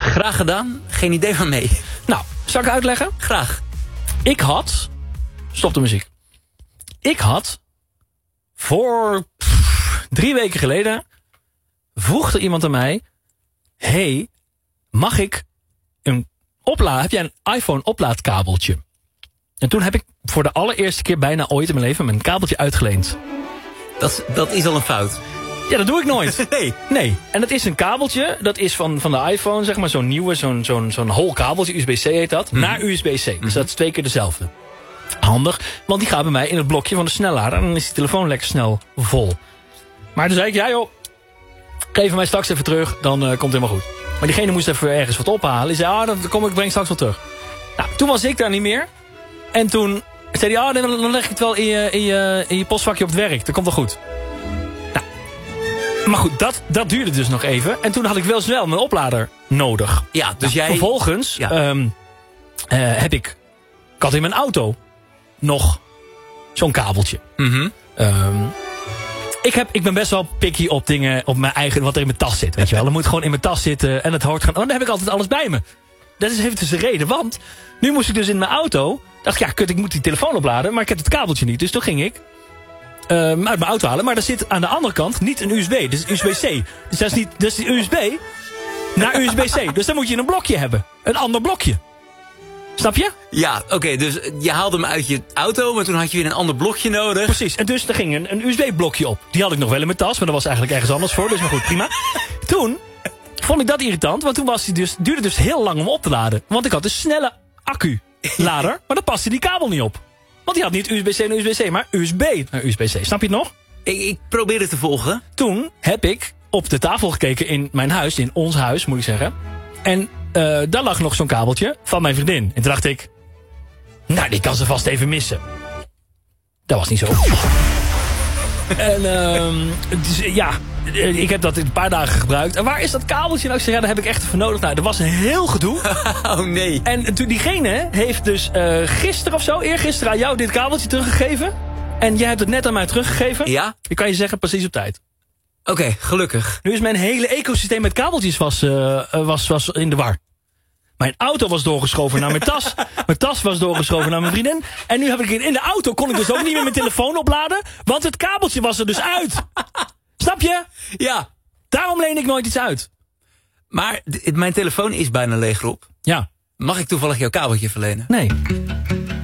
Graag gedaan. Geen idee van mee. Nou, zal ik het uitleggen? Graag. Stop de muziek. Ik had voor 3 weken geleden vroeg er iemand aan mij: hey, mag ik heb jij een iPhone oplaadkabeltje? En toen heb ik voor de allereerste keer bijna ooit in mijn leven mijn kabeltje uitgeleend. Dat is al een fout. Ja, dat doe ik nooit. Nee. En dat is een kabeltje, dat is van de iPhone, zeg maar, zo'n nieuwe, zo'n hol kabeltje, USB-C heet dat, naar USB-C. Dus dat is 2 keer dezelfde. Handig, want die gaat bij mij in het blokje van de snellader en dan is die telefoon lekker snel vol. Maar toen zei ik, ja joh, geef mij straks even terug, dan komt het helemaal goed. Maar diegene moest even ergens wat ophalen. Die zei, dan breng ik straks wel terug. Nou, toen was ik daar niet meer. En toen zei hij, dan leg ik het wel in je postvakje op het werk. Dat komt wel goed. Nou, maar goed, dat duurde dus nog even. En toen had ik wel snel mijn oplader nodig. Ja, dus jij... Vervolgens ik had in mijn auto nog zo'n kabeltje. Ik ben best wel picky op dingen, op mijn eigen, wat er in mijn tas zit, weet je wel. Dat moet gewoon in mijn tas zitten en het hoort gewoon. Dan heb ik altijd alles bij me. Dat is even dus de reden, want nu moest ik dus in mijn auto. Dacht ik moet die telefoon opladen, maar ik heb het kabeltje niet. Dus toen ging ik uit mijn auto halen, maar daar zit aan de andere kant niet een USB. Dus USB-C. Dus dat is die USB naar USB-C. Dus dan moet je een blokje hebben. Een ander blokje. Snap je? Ja, oké, dus je haalde hem uit je auto, maar toen had je weer een ander blokje nodig. Precies, en dus er ging een USB-blokje op. Die had ik nog wel in mijn tas, maar dat was eigenlijk ergens anders voor. Dus maar goed, prima. Toen vond ik dat irritant, want toen duurde dus heel lang om op te laden. Want ik had een snelle acculader, maar daar paste die kabel niet op. Want die had niet USB-C naar USB-C, maar USB naar USB-C. Snap je het nog? Ik probeer het te volgen. Toen heb ik op de tafel gekeken in mijn huis, in ons huis moet ik zeggen. En daar lag nog zo'n kabeltje van mijn vriendin. En toen dacht ik, nou, die kan ze vast even missen. Dat was niet zo. En dus, ja, ik heb dat in een paar dagen gebruikt. En waar is dat kabeltje? Nou, ik zei, ja, daar heb ik echt voor nodig. Nou, er was een heel gedoe. Oh nee. En toen diegene heeft dus gisteren of zo, eergisteren aan jou dit kabeltje teruggegeven. En jij hebt het net aan mij teruggegeven. Ja? Ik kan je zeggen, precies op tijd. Oké, gelukkig. Nu is mijn hele ecosysteem met kabeltjes was in de war. Mijn auto was doorgeschoven naar mijn tas. Mijn tas was doorgeschoven naar mijn vriendin. En nu heb ik in de auto kon ik dus ook niet meer mijn telefoon opladen. Want het kabeltje was er dus uit. Snap je? Ja. Daarom leen ik nooit iets uit. Maar mijn telefoon is bijna leeg, Rob. Ja. Mag ik toevallig jouw kabeltje verlenen? Nee.